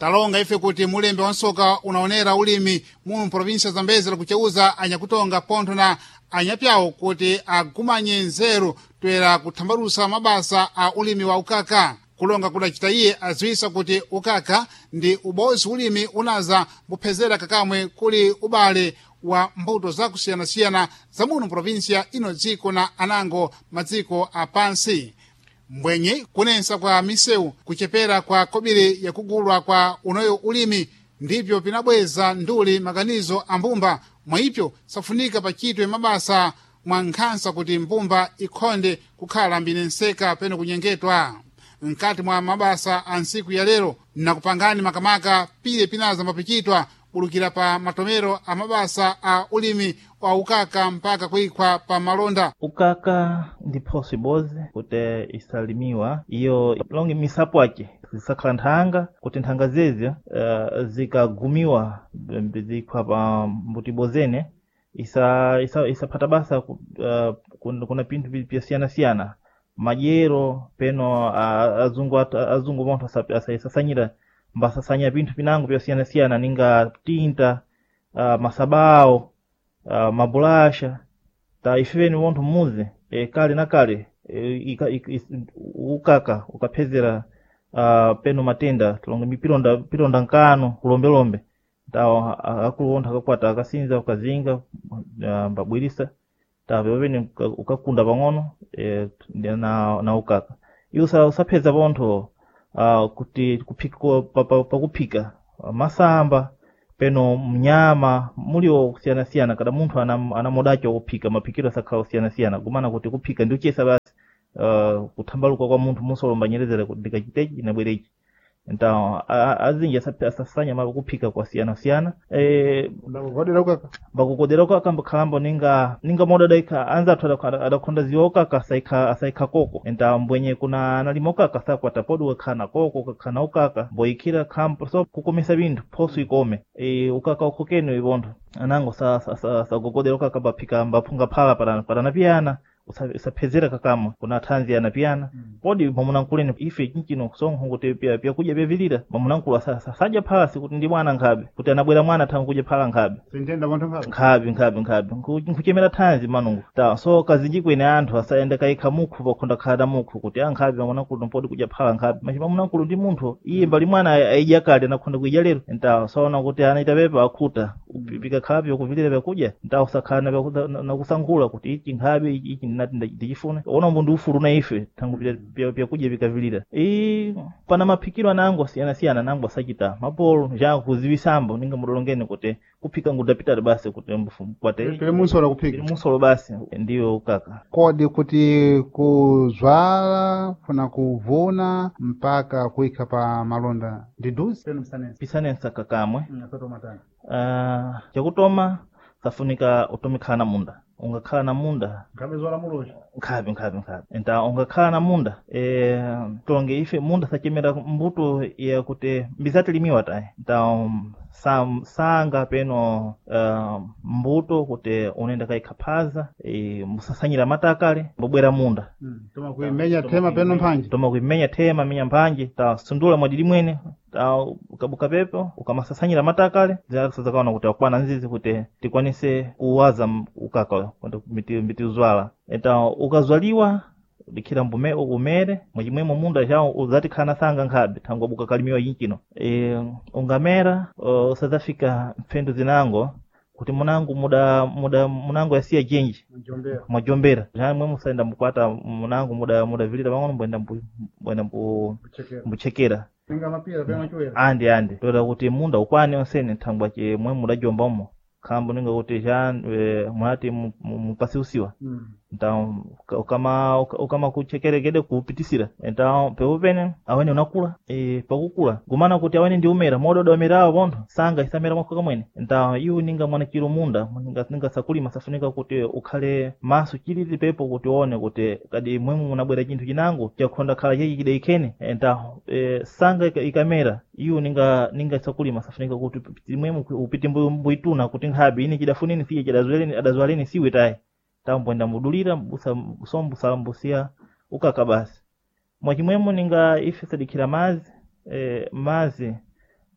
talonga ife kuti mulembe wa nsoka unaonera ulimi muno provinsia zambezera kucheuza anyakutonga pontho na anyapyawo kuti agumanye nzeru toera kuthambalusa mabasa a ulimi wa ukaka. Kulonga kudachita iye aziwisa kuti ukaka ndi ubozi ulimi unaza buphezera kakamwe kuli ubale wa mbuto zakusiyana-siyana za muno provinsia ino dziko na anango madziko apansi. Mbwenye kunensa kwa misewu kuchepera kwa kobiri ya kugulwa kwa unoyo ulimi ndivyo pinabweza nduli maganizo a mbumba mwaipyo safunika pachitwe mabasa mwa nkhansa kuti mbumba ikhonde kukhala mbinenseka peno kunyengetwa. Nkati mwa mabasa a nsiku ya lero na kupangani makamaka pile pinaza mapikitwa ulukira pa matomero a mabasa a ulimi wa ukaka mpaka kuikwa pa malonda. Ukaka ndi possible kuti isalimiwa iyo longi misapo ake zisakhala nthanga kuti nthanga zezi zikagumiwa zikwa pa mbutibozene isapata basa kuna pintu vyasiyana-siyana majero peno azungu montho asasanyira mbasasanya pintu pinango vyasiyana-siyana ninga tinta masabao mabulasha ta ifeni montho muze kale na kale ukaka ukaphezera peno matenda tulonga mipironda nkano kulombe ta akuluontha akakwata akasinza ukazinga mbabwirisa tapevene ukakunda pang'ono na ukaka iyo usapheza pontho kuti pakupika masamba peno mnyama mulio kusiyana-siyana kada munthu ana modacho kupika mapikiro sakhala kusiyana-siyana kumana kuti kupika ndi uchesa basi kuthambaluka kwa munthu musolomba nyerezera kuti ndikachitechi inabwerechi então azinji asasanya mapa kupika kwa siyana-siyana bakukodera ukaka mbakhalambo ninga moda daika anzathu adakhonda ziwa ukaka asaikha koko então mbwenye kuna analima ukaka sakwata podu ukakhana koko ukakhana ukaka mboikhira khampo so kukomesa binthu phoso ikome ukaka ukhokeni ibontho anango sagogodera ukaka baphika mbaphunga phala parana piyana usaphezera kakama kuna thanzi anapiyana podi mamunankuleni ife chinchino kusongo kuti pia kudya bevilira mamunankulu saja phasi kuti ndi mwana nkhabe kuti anabwera mwana thangu kudya phala nkhabe sintenda bontho nkhabe nkuchemera thanzi manungu ta so kazinjikwene anthu asayenda kaikha mukhu pakhonda khada mukhu kuti ankhabe mamunankulu mpodi kudya phala nkhabe machi mamunankulu ndi munthu iye mbali mwana aidya kale anakhonda kudya lero nta saona kuti anaita pepa akhuta upika khabe kuvilira vyakudya nta usakhala na kusankhula kuti ichi nkhabe ichi nati ndichifuna ona mbundu ufuru na ife tangu pia kudya vikavilira pana maphikiro anango siyana-siyana nango asachita mapolo ja kuziwisambo ninga mudolongeni kuti kuphika ngudapita basi kuti mkwate musolo kuphika musolo basi ndiyo ukaka kodi kuti kuzwala funa kuvuna mpaka kuika pa malonda ndiduzi pisanensa kakamwe chakutoma safunika utomikhala na munda ungakhala na munda nkhabe enta ungakhala na munda tonge ife munda sachemera mbuto ya kuti mbizatilimiwa tayi nta sanga peno mbuto kuti unenda kaikhapaza musasanyira matakale mbobwera munda toma kuimenya tema peno mphanje toma kuimenya tema menya mphanje ta sundula mwadili mwene ukabuka pepo ukamasasanyira matakale zakaona kuti akwana nzizi kuti tikwanise kuwaza ukaka miti uzwala eta ukazwaliwa dikhira mbume umere mwachimwemo munda chao uzatikhala sanga nkhabe thangu abuka kalimiwa chinchino ungamera usazafika mphendu zinango kuti munangu munangu yasiya jenji mwajombera mwe musaenda mukwata munangu muda vilira pang'ono mbwenda mbuchekera andi toda kuti munda ukwane onsene thangwa che mwe mudajombamo khambo ninga kuti mwati mupasiusiwa então ukama kuchekerekede kupitisira então peupene awene unakula pakukula gumana kuti awene ndi umera mododa umerawo pontho sanga isamera mwako kamwene então iwo ninga mwana chiro munda ninga sakulima safunika kuti ukhale maso chilili pepo kuti one kuti kadi mwemu munabwera chinthu chinango chakhonda khala chechi chidaikhene então sanga ikamera iwo ninga sakulima safunika kuti mwemu upite mbuituna kuti nkhabe ine chidafuneni siye chidazwaleni siwe tayi tambwenda mudulira mbusambusia ukaka basi mwachimwemo ninga ife sadikhira mazi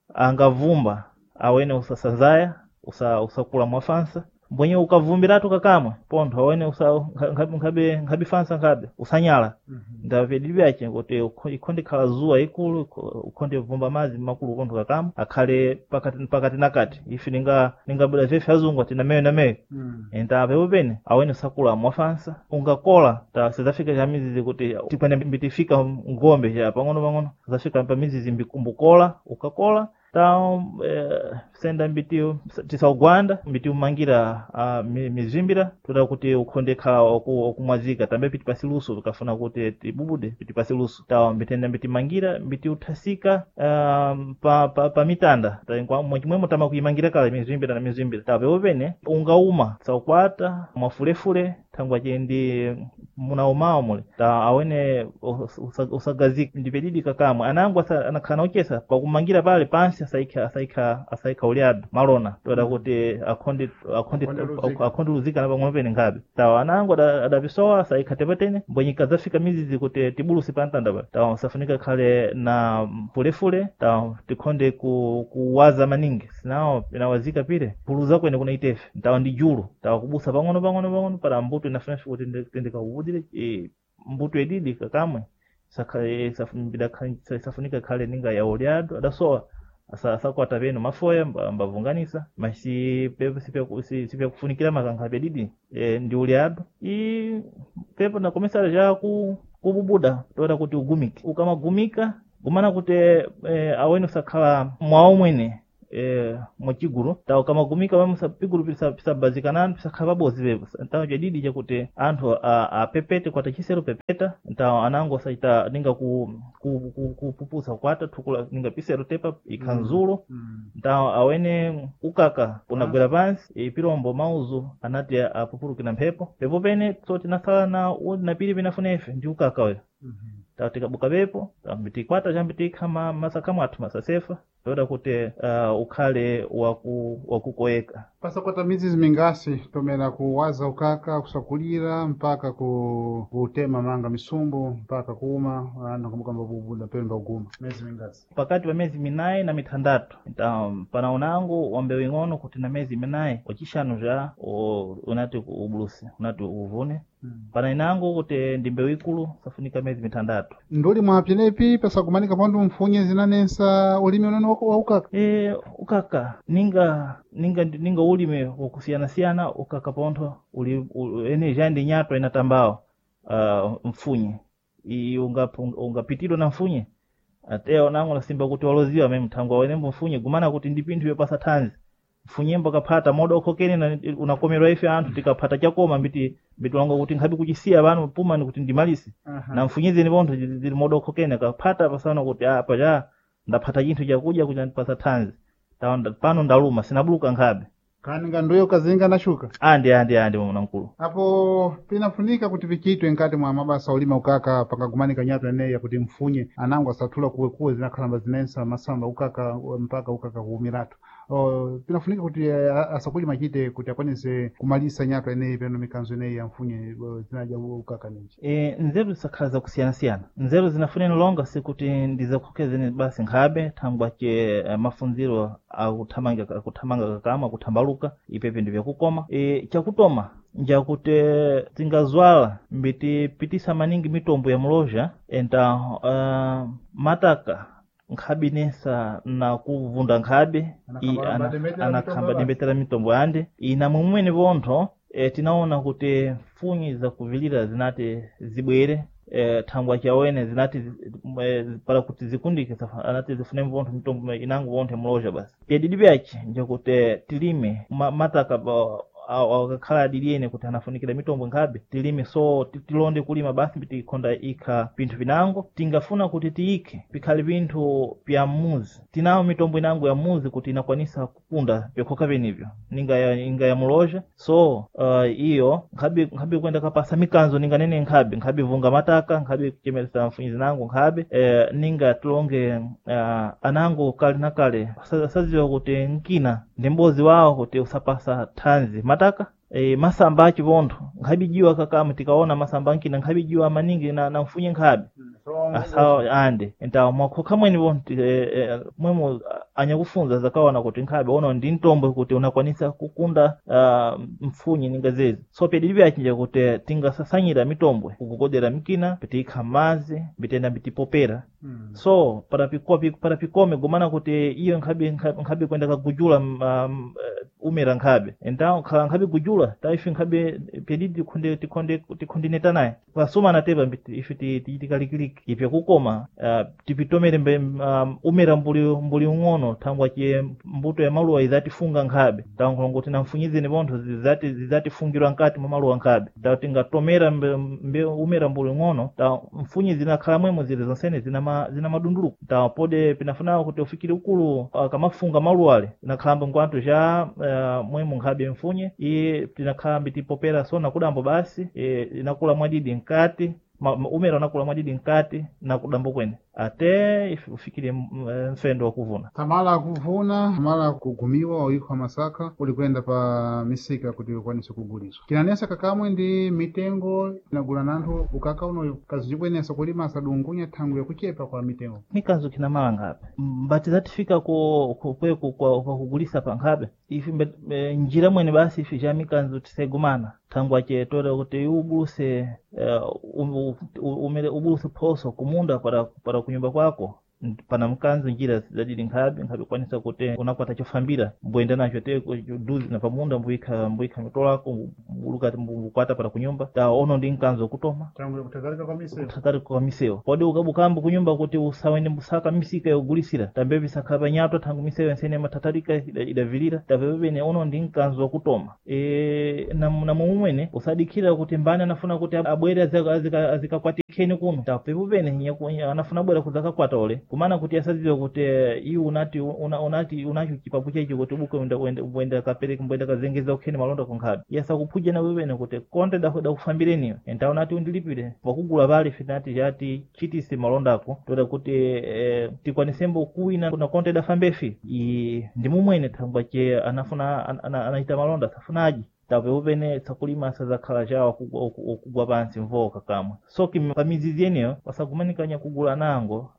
angavumba awene usasazaya usakula mwafansa mbwenye ukavumbiratu kakamwe pontho awene nkhabe fansa nkhabe usanyala ndapedi byache kuti ikhonde khala zuwa ikulu ukhonde vumba mazi makulu pontho kakamwe akhale pakati nakati ife ningabuda vefe azungu ati nameyo enta pepopene awene usakula mwafansa ungakola ta sizafika chamizizi kuti tipane mbitifika ngombe ya pang'ono zafika pamizizi mbikumbukola ukakola ta senda mbitiyo tisaugwanda mbitiyo mangira mizimbira toda kuti ukhonde khala okumwazika tambe piti pasiluso ukafuna kuti tibubude piti pasiluso ta mbitenda mbiti mangira mbiti uthasika pa mitanda ta mwachimwemo tama kuimangira kala mizimbira ta pepopene ungauma saukwata mwafulefule thangwa chendi munaumao mule ta awene usagazika ndipedidi kakamwe anangu anakhala ochesa pakumangira pale pansi asaika uliado malona toda kuti akhonde luzika na pang'ono pene nkhabe tawa anangu adapisowa asaika tepetene mbwenyika zafika mizizi kuti tibulusi pantanda pa tawa usafunika khale na fulefule tawa tikhonde kuwaza maningi sinawo pinawazika pile puluza kwene kuna itefe tawa ndi julu tawa kubusa pang'ono para mbuto inafuna kuti tendeka ubudile mbuto edidi kakamwe safunika khale ninga ya uliado adasowa asakwata peno mafoya mbavunganisa masi sipya kufunikira makankha pedidi ndi uliado pepo na komesala ja kububuda toda kuti ugumike ukamagumika gumana kuti awene usakhala mwawo mwene mwachigulu tawo kamagumika wamusapigulu pisabazikanani pisakhala pabozi pepo ntawo jadidi chakuti anthu apepete kwata chisero pepeta ntawo anango saita ninga kupupusa kwata thukula ninga pisero tepa ikhanzulo ntawo awene ukaka unagwera pansi pilombo mauzu anati apupulukina mphepo pepo pene so tinasala na pili pinafunefe ndi ukaka weyo tawo tikabuka pepo mbitikwata chambitikha masakamu athu masasefa toda kuti ukhale wakukoeka pasakwata mizizi mingasi tomera kuwaza ukaka kusakulira mpaka kutema manga misumbu mpaka kuuma nakumbuka mbabubuda pemba uguma mezi mingasi pakati wa mezi 9 na 6 pana unangu wambewe ing'ono kuti na mezi 9 wachishanu ja unati ubulusi unati uvune pana inangu kuti ndimbewe ikulu safunika mezi 6 ndoli mwapyenepi pasakumanika pandu mfunye zinanensa ulimi unene wa ukaka ukaka ninga ulime wakusiyana ukaka pontho ene jandi nyato inatambao mfunye ungapitidwa na mfunye ateo nangu nasimba kuti waloziwa mimi mthango wenembo mfunye gumana kuti ndipinthu yopasa thanzi mfunyembo kapata moda okokene na unakomerwa ife anthu tikapata chakoma mbiti longa kuti nkhabi kuchisiya banu puma ni kuti ndimalisi na mfunyize ni pontho zili moda okokene kapata pasana kuti apa ja ndapata chinthu chakuja kuchandipasa thanzi pano ndaluma sinabuluka nkhabe kaninga ndoyo kazinga nashuka andi mwankulu apo pinafunika kuti vichitwe nkati mwa mabasa ulima ukaka pakagumanika nyato eneya kuti mfunye anangu asatula kuwekuwe zinakhalamba zinensa masamba ukaka mpaka ukaka kuumiratu pinafunika kuti asakulima chite kuti akwanise kumalisa nyato eneyi peno mikanzo eneyi ya mfunye zinaja ukaka ninji nzeru zisakhala zakusiyana nzeru zinafuneni longa sikuti ndizakukezeni basi nkhabe thangwa che mafunziro akuthamanga kakama kutambaluka ipepe ndi vyakukoma chakutoma njakuti tingazwala mbiti pitisa maningi mitombo ya mloja enta mataka nkhabi nesa na kuvunda nkhabe anakhamba dembetera mitombo ande ina mumwene vontho tinaona kuti funyi za kuvilira zinati zibwere thangwa chawene zinati para kuti zikundike anati zifune vontho mitombo inangu vontho mloja basi yadidi byachi njakuti tilime mataka akakhala adiliene kuti anafunikira mitombo nkhabe tilime so tilonde kulima basi tikonda ikha pinthu pinango tingafuna kuti tiike pikhali pinthu pya muzi tinawo mitombo inango ya muzi kuti inakwanisa kupunda vyakhoka penivyo ninga ya muloja so iyo nkhabe kwenda kapasa mikanzo ninga nene nkhabe vunga mataka nkhabe kuchemelesa mfunyi zinango nkhabe ninga tulonge anango kali na kale saziwa kuti nkina ndi mbozi wawo kuti usapasa thanzi mataka masamba achivontho nkhabi jiwa kakama tikaona masamba nkina nkhabi jiwa maningi na mfunye nkhabe asawa ande enta mwakhoka mweni mwemo anyakufunza zakawana kuti nkhabe ono ndi ntombo kuti unakwanisa kukunda mfunyi ninga zezi so pedilibe achinja kuti tingasasanyira mitombwe kukukodera mikina petikha mazi bitenda bitipopera so para pikome gumana kuti iyo nkhabe kwenda kagujula umera nkhabe enta nkhabe gujula taifi nkhabe pedidi tikondineta naye pasuma nateba ife tikalikiliki ipya kukoma tipitomere umera mbuli ng'ono thangwa che mbuto ya maluwa izatifunga nkhabe tankhongo tina mfunyizini bontho zizatifungirwa nkati mwa maluwa nkhabe tingatomera umera mbuli ng'ono ta mfunyizi nakhala mwemo zile zonsene zina madunduluko ta pode pinafunawo kuti ufikire ukulu kamafunga maluwale inakhalamba nkwanto cha mwemo nkhabe mfunye iye tinakhala mbitipopera sona kudambo basi inakula mwadidi nkati umera unakula mwadidi nkati na kudambo kwene ate ufikire mfendo wa kuvuna tamala kuvuna tamala kugumiwa oikwa masaka ulikwenda pa misika kuti ukwanise kuguliswa kinanesa kakamwe ndi mitengo inagula nanthu ukaka uno kazi chikwenesa kulima asadungunya thangu yakuchepa kwa mitengo mikanzo kina mala ngabe mbati zatifika kwa kugulisa pa nkhabe ifi njira mwene basi ifi ja mikanzo tisegumana thangu ache tora kuti ubuluse ubuluse poso kumunda para kunyumba kwako pana mkanzo njira zadili nkhabe kwanisa kuti unakwata chofambira mboenda nacho te duzi na pamunda mbuika mitolako ulukati mbukwata para kunyumba ta ono ndi mkanzo kutoma tangu kutatarika kwa miseo pode ukabukambu kunyumba kuti usawende mbusaka misika yogulisira tambe bisakaba nyato tangu miseo ensene matatarika idavilira tabebene ono ndi mkanzo kutoma na mumwene usadikira kuti mbani anafuna kuti abwere azikakwatikeni kuno tapebene anafuna bwera kuzakakwata ole kumana kuti asaziwe kuti iyu unacho chipapu checho kuti ubuke uenda kapereka mbwenda kazengeza ukheni malonda kunkhabe yasakuphuje na wewene kuti konde da kufambireni enta unati undilipire pakugula pale finati jati chitise malonda ako toda kuti tikwanisembo kuwina kuna konde da fambefi ndi mumwene thangwa che anaita malonda safunaji tape upene tsakulima sazakhala chawa kugwa pansi mvoka kamwe so pamizizi yeneyo pasakumanikanya kugula nango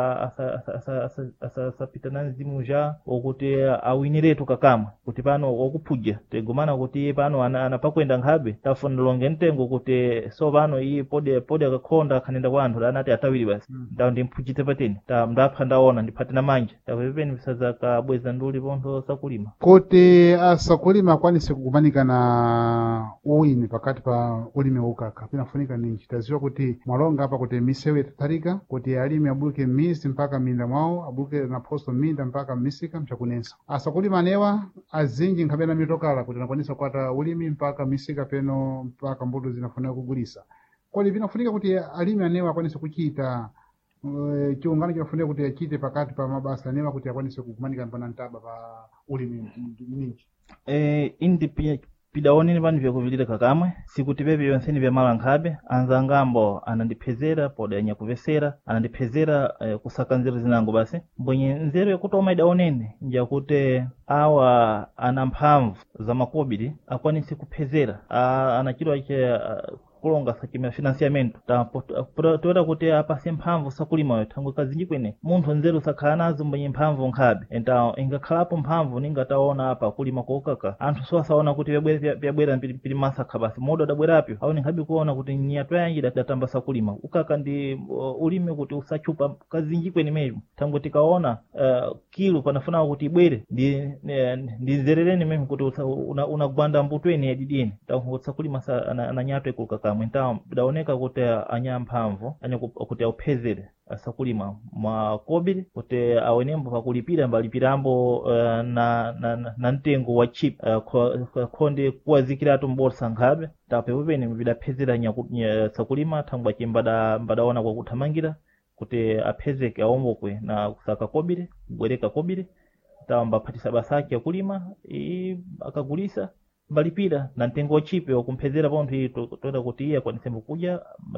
asapita na mzimu ja okuti awiniretu kakamwe kuti pano okuphudya tegumana kuti pano anapakwenda nkhabe tafunilonge mtengo kuti so pano iyi pode akakhonda akhanenda kwa anthu anati atawiri basi ndawo ndimphujite pateni ndapha ndaona ndiphate na manja tapepeni pisazakabweza nduli pontho sakulima kuti asakulima akwanise kukumanikana uwini pakati pa ulimi wa ukaka pinafunika ninji taziwa kuti mwalonga apa kuti misewu itatarika kuti alimi abuluke mizi mpaka minda mwawo abuluke na posto minda mpaka misika mchakunensa asakulima anewa azinji nkhabena mitokala kuti nakwanisa kwata ulimi mpaka misika peno mpaka mbuto zinafunika kugulisa kodi pinafunika kuti alimi anewa akwanise kuchita chiungano chinafunika kuti achite pakati pa mabasa anewa kuti akwanise kukumanikana pana ntaba pa ulimi ninji indi pidaoneni vanhu vyakuvilira kakamwe sikuti pepe yonseni vya mala nkhabe anzangambo anandiphezera pode anyakuvesera anandiphezera kusaka nzeru zinango basi mbwenye nzeru yakutoma idaonene njakuti awa ana mphamvu za makobiri akwanise kuphezera anachidwa che kulonga sakima financiamento toda kuti apase mphamvu sakulima thangwe kazinji kwene munthu nzeru sakhala nazo mbwenye mphamvu nkhabe enta ingakhalapo mphamvu ningataona apa kulima kokaka anthu so asaona kuti vyabwera mpili masakha basi modo adabwerapyo aone nkhabe kuona kuti nyato yanji datamba sakulima ukaka ndi ulime kuti usachupa kazinji kwene mejo thangwe tikaona kilo panafuna kuti ibwere ndi nzerereni memi kuti unagwanda mbutweni yadidini tangu sakulima ananyato ikukaka mwentawo bidaoneka kuti anyamphamvu kuti auphezere asakulima makobiri kuti awenembo pakulipira mbalipirambo na mtengo wa chip khonde kuwazikiratu mbolsa nkhabe tapepupene bidaphezera sakulima thangwa chimbadaona kwa kuthamangira kuti aphezeke aombokwe na kusaka kobiri kubwereka kobiri tamba phatisa basaki yakulima akagulisa balipira na mtengo wachipe wakumphezera pontho toda kuti iye akwanisembo kudya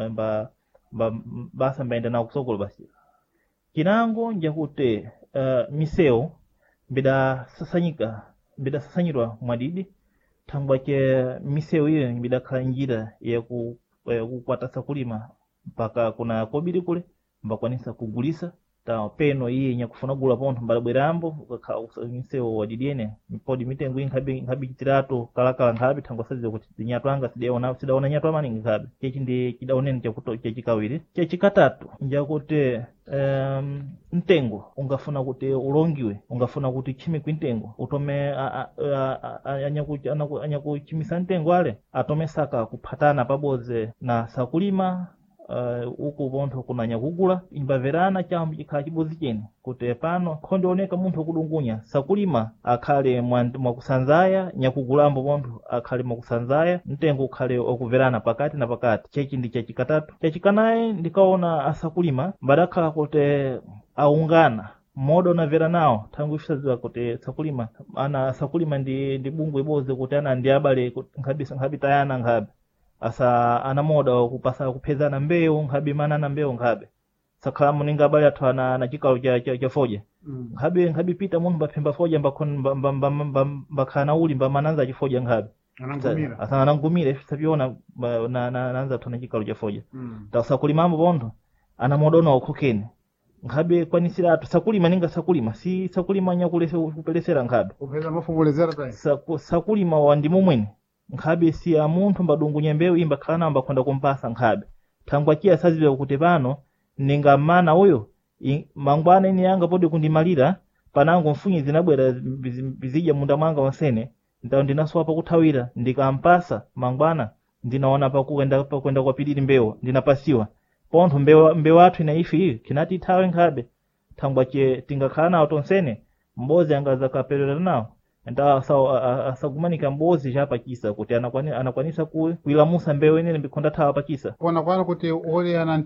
basa mbaenda nawo kusokolo basi kinango njakuti miseo bidasasanyirwa mwadidi thangwa che miseo iyo bidakhala njira yakukwata sakulima mpaka kuna kobiri kule mbakwanisa kugulisa ta peno iye nyakufuna gula pontho mbalabwerambo ukakhausemisewo wadidiene mipodi mitengo nkhabi chitirato kalakala nkhabi thangwa saziwa kuti zinyatwanga sidaona nyatwa maningi nkhabi chechi ndi chidaoneni chechikawiri chechikatatu njakuti mtengo ungafuna kuti ulongiwe ungafuna kuti chimikwe mtengo utome anyakuchimisa mtengo ale atome saka kuphatana paboze na sakulima uku pontho kunanya kugula imbaverana chambo chikhala chibozi chene kuti pano khondioneka munthu akudungunya sakulima akhale mwakusanzaya nyakugulambo pontho akhale mwakusanzaya mtengo ukhale okuverana pakati na pakati chechi ndi chachikatatu chachikanayi ndikaona asakulima mbadakhala kuti aungana modo navera nawo tangu ifisaziwa kuti sakulima ndi bungu iboze kuti ana ndi abale nkhabi tayana nkhabi asa anamoda kupasa kupezana mbewu nkhabi manana mbewu nkhabi sakhala muninga abale athu na chikalo cha foja nkhabi pita munthu mbapemba foja mbakhana uli mbamananza chifoja nkhabi asa anangumira ifisaviona nanza athu na chikalo cha foja tasakulimambo pontho anamoda okhokeni nkhabi kwanisira athu sakulima ninga sakulima si sakulima nyakulese kupelesera nkhabi kupeza mafukulezera tayi sakulima wandimo mwene nkhabe si ya munthu mbadungunya mbewu imbakhala mbakhonda kumpasa nkhabe thangwa chiya saziwa kuti pano ninga mana uyo mangwana ine yanga podi kundimalira panango mfunyi zinabwera bizija munda mwanga wonsene ndinaswapa kuthawira ndikampasa mangwana ndinaona pakwenda kwapiliri mbewu ndinapasiwa pontho mbewu athu inaifi iyo kinati ithawe nkhabe thangwa che tingakhala nawo tonsene mbozi angaza kapelera nawo nda asagumanika mbozi chapa chisa kuti anakwanisa kuilamusa mbewu inene mbikhonda thawa pachisa kuona kwano kuti ole ana